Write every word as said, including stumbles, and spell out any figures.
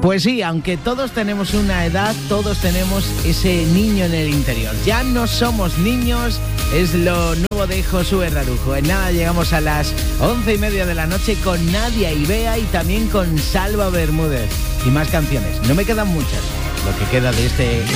Pues sí, aunque todos tenemos una edad, todos tenemos ese niño en el interior. Ya no somos niños, es lo nuevo de Josué Rarujo. En nada llegamos a las once y media de la noche con Nadia y Bea y también con Salva Bermúdez. Y más canciones, no me quedan muchas, lo que queda de este